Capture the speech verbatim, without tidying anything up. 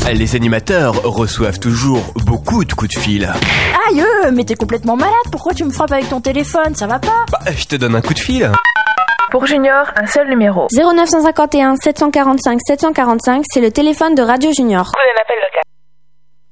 Les animateurs reçoivent toujours beaucoup de coups de fil. Aïe, euh, mais t'es complètement malade, pourquoi tu me frappes avec ton téléphone, ça va pas? Bah, je te donne un coup de fil. Pour Junior, un seul numéro. zéro neuf cent cinquante et un sept cent quarante-cinq sept cent quarante-cinq, c'est le téléphone de Radio Junior. Coup d'un appel local.